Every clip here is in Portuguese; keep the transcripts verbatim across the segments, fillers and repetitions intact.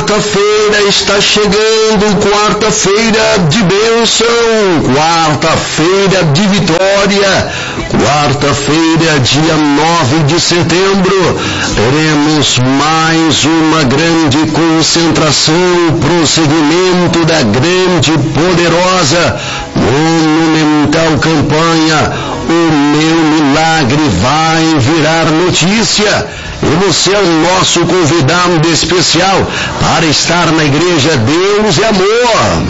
Quarta-feira está chegando, quarta-feira de bênção, quarta-feira de vitória, quarta-feira, dia nove de setembro, teremos mais uma grande concentração, prosseguimento da grande, poderosa, monumental campanha O Meu Milagre Vai Virar Notícia. E você é o nosso convidado especial para estar na Igreja Deus e Amor.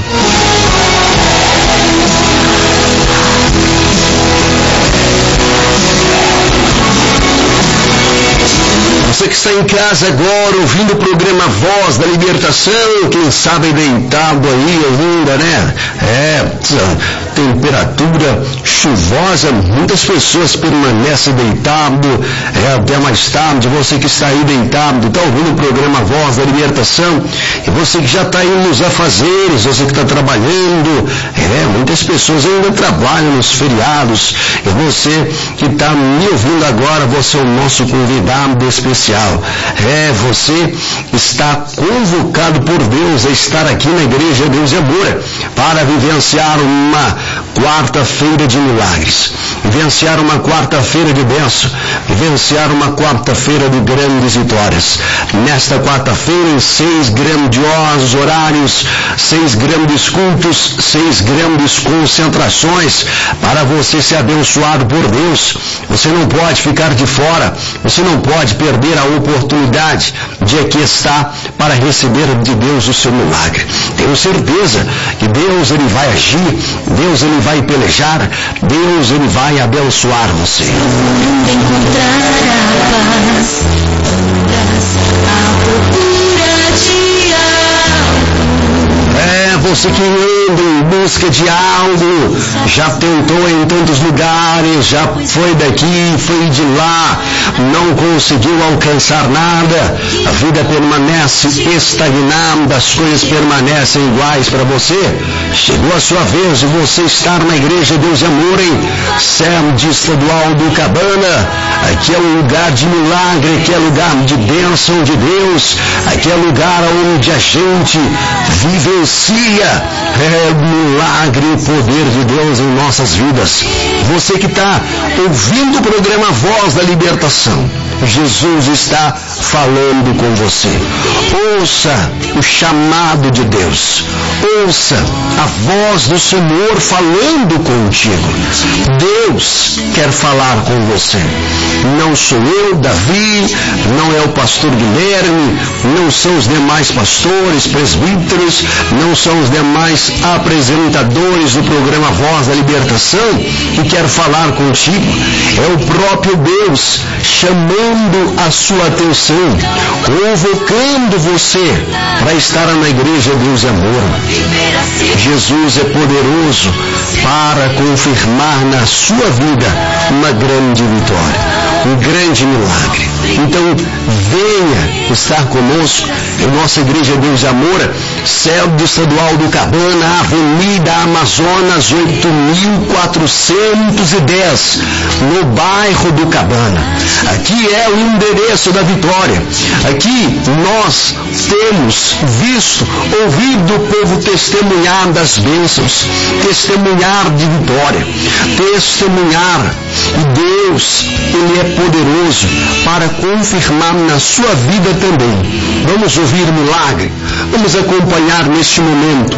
Você que está em casa agora ouvindo o programa Voz da Libertação, quem sabe deitado aí ainda, né? É, temperatura chuvosa, muitas pessoas permanecem deitado, é, até mais tarde. Você que está aí deitado, está ouvindo o programa Voz da Libertação, e você que já está aí nos afazeres, você que está trabalhando, é, muitas pessoas ainda trabalham nos feriados, e você que está me ouvindo agora, você é o nosso convidado especial. É, você está convocado por Deus a estar aqui na Igreja Deus e Amor para vivenciar uma quarta-feira de milagres, vivenciar uma quarta-feira de bênção, vivenciar uma quarta-feira de grandes vitórias. Nesta quarta-feira, em seis grandiosos horários, seis grandes cultos, seis grandes concentrações para você ser abençoado por Deus. Você não pode ficar de fora, você não pode perder a oportunidade de aqui estar para receber de Deus o seu milagre. Tenho certeza que Deus ele vai agir, Deus ele vai pelejar, Deus ele vai abençoar você. Encontrar a paz, a procura de algo. É, você que anda em busca de algo, já tentou em tantos lugares, já foi daqui, foi de lá, não conseguiu alcançar nada, a vida permanece estagnada, as coisas permanecem iguais para você. Chegou a sua vez de você estar na Igreja Deus e Amor em sede estadual do Cabana. Aqui é um lugar de milagre, aqui é lugar de bênção de Deus, aqui é lugar onde a gente vivencia é, o milagre e o poder de Deus em nossas vidas. Você que está ouvindo o programa Voz da Libertação, Jesus está falando com você. Ouça o chamado de Deus. Ouça a voz do Senhor falando contigo. Deus quer falar com você. Não sou eu, Davi, não é o pastor Guilherme, não são os demais pastores, presbíteros, não são os demais apresentadores do programa Voz da Libertação que quer falar contigo. É o próprio Deus chamando a sua atenção, convocando você para estar na Igreja Deus e Amor. Jesus é poderoso para confirmar na sua vida uma grande vitória, um grande milagre. Então, venha estar conosco em nossa Igreja Deus e Amor, sede estadual do Cabana, Avenida Amazonas oito mil quatrocentos e dez, no bairro do Cabana. Aqui é o endereço da vitória. Aqui nós temos visto, ouvido o povo testemunhar das bênçãos, testemunhar de vitória, testemunhar. E Deus, Ele é poderoso para confirmar na sua vida também. Vamos ouvir o milagre, vamos acompanhar neste momento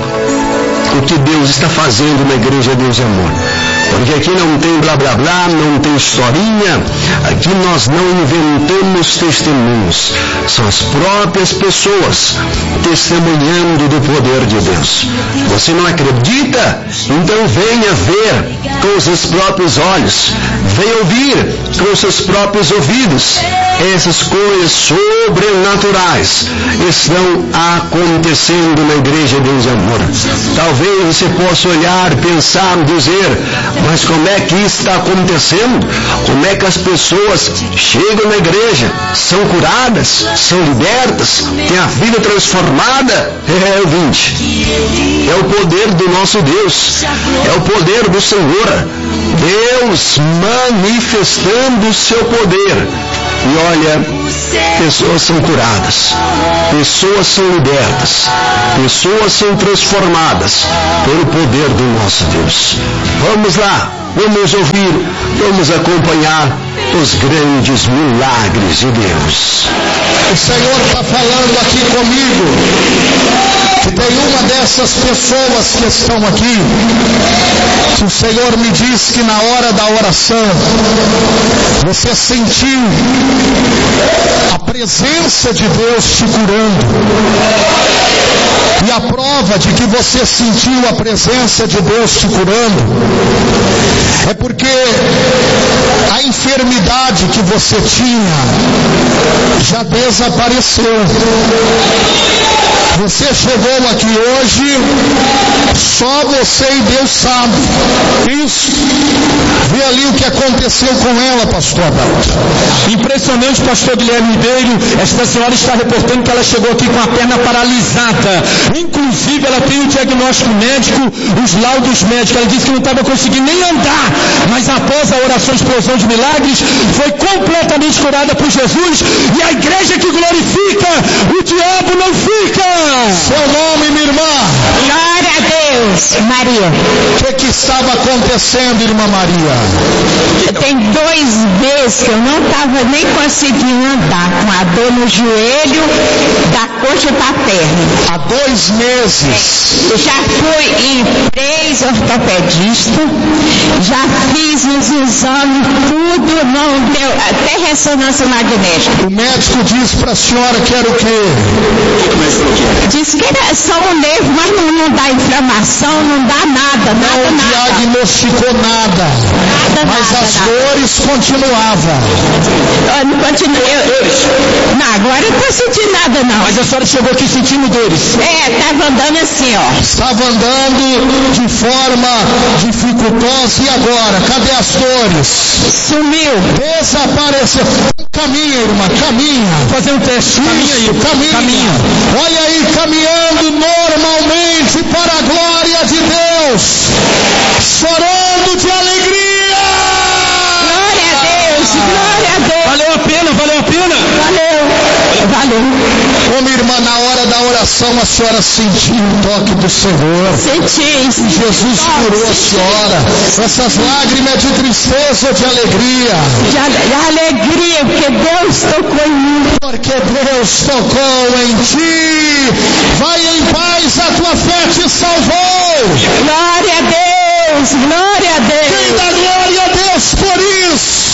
o que Deus está fazendo na Igreja Deus e Amor. Porque aqui não tem blá blá blá, não tem historinha, aqui nós não inventamos testemunhos, são as próprias pessoas testemunhando do poder de Deus. Você não acredita? Então venha ver com os seus próprios olhos, venha ouvir com os seus próprios ouvidos. Essas coisas sobrenaturais estão acontecendo na Igreja Deus e Amor. Talvez você possa olhar, pensar, dizer, mas como é que isso está acontecendo? Como é que as pessoas chegam na igreja, são curadas, são libertas, têm a vida transformada? É, ouvinte, é o poder do nosso Deus, é o poder do Senhor, Deus manifestando o seu poder E olha, pessoas são curadas, pessoas são libertas, pessoas são transformadas pelo poder do nosso Deus. Vamos lá, vamos ouvir, vamos acompanhar os grandes milagres de Deus. O Senhor está falando aqui comigo que tem uma dessas pessoas que estão aqui, que o Senhor me diz que na hora da oração você sentiu a presença de Deus te curando. E a prova de que você sentiu a presença de Deus te curando é porque a enfermidade que você tinha já desapareceu. Você chegou aqui hoje, só você e Deus sabe. Isso. Vê ali o que aconteceu com ela, pastor Adalto. Impressionante, pastor Guilherme Ribeiro. Esta senhora está reportando que ela chegou aqui com a perna paralisada. Inclusive, ela tem o diagnóstico médico, os laudos médicos. Ela disse que não estava conseguindo nem andar. Mas após a oração Explosão de Milagres, foi completamente curada por Jesus. E a igreja que glorifica, o diabo não fica. Seu nome, minha irmã? Glória a Deus. Maria. O que, que estava acontecendo, irmã Maria? Tem dois meses que eu não estava nem conseguindo andar, com a dor no joelho, da coxa para a perna. Há dois meses. Já fui em três ortopedistas, já fiz os exames, tudo, não deu, até ressonância magnética. O médico disse para a senhora que era o quê? Disse que era só um nervo, mas não, não dá inflamação, não dá nada, nada, não nada. diagnosticou nada. Nada, mas nada, as nada. dores continuavam. Eu não continuo, eu, eu, não, agora eu não estou sentindo nada não. Mas a senhora chegou aqui sentindo dores? É, estava andando assim, ó. Estava andando de forma dificultosa. E agora? Cadê as dores? Sumiu. Desapareceu. Caminha, irmã, caminha. Vou fazer um teste. Caminha aí. Caminha. Caminha. Olha aí, caminhando normalmente para a glória de Deus. Chorando de alegria. Glória a Deus, glória a Deus. Valeu a pena, valeu a pena. Valeu, valeu. Ô minha irmã, na hora da oração a senhora sentiu o toque do Senhor. Senti. Jesus curou a senhora. Essas lágrimas de tristeza ou de alegria? De, de alegria, porque Deus tocou em mim. Porque Deus tocou em ti. Vai em paz, a tua fé te salvou. Glória a Deus, glória a Deus. Quem dá glória a Deus por isso?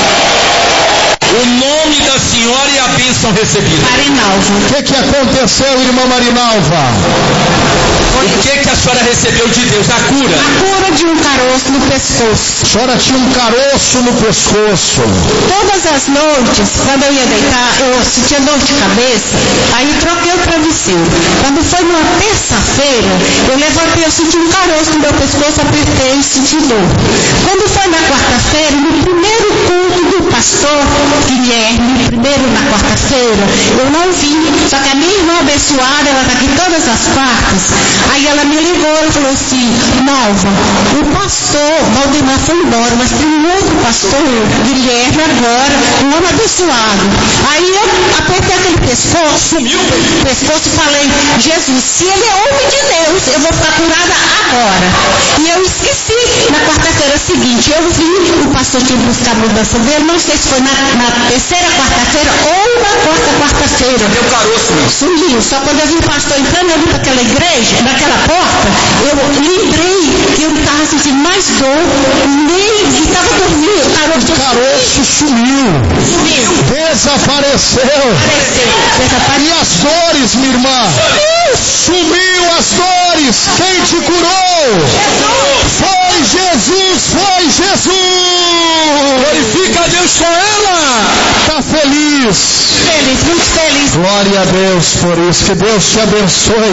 O nome da senhora e a bênção recebida. Marinalva. O que, que aconteceu, irmã Marinalva? O que, que a senhora recebeu de Deus? A cura? A cura de um caroço no pescoço. A senhora tinha um caroço no pescoço. Todas as noites, quando eu ia deitar, eu sentia dor de cabeça, aí troquei o travesseiro. Quando foi numa terça-feira, eu levantei, eu senti um caroço no meu pescoço, apertei e senti dor. Quando foi na quarta-feira, no primeiro culto do pastor Guilherme, primeiro na quarta-feira, eu não vim. Só que a minha irmã abençoada, ela está aqui todas as quartas. Aí ela me ligou e falou assim: Nalva, o pastor Valdemar foi embora, mas tem um outro pastor, Guilherme, agora, um homem abençoado. Aí eu apertei aquele pescoço, sumiu o pescoço e falei: Jesus, se ele é homem de Deus, eu vou ficar curada agora. E eu esqueci. Na quarta-feira seguinte, eu vi o pastor tinha buscar a mudança dele, não sei se foi na, na terceira quarta-feira ou na quarta quarta-feira. Meu caroço, meu. Sumiu. Só quando eu vi o pastor entrando ali para aquela igreja, naquela porta, eu lembrei que eu não estava sentindo mais dor, nem estava dormindo. O caroço, o caroço sumiu. Sumiu. Desapareceu. Desapareceu. Desapareceu. E as dores, minha irmã? Sumiu. Sumiu as dores. Quem te curou? Jesus. Foi Jesus, foi Jesus. Glorifica a Deus com ela. Está feliz. Feliz, muito feliz. Glória a Deus por isso. Que Deus te abençoe.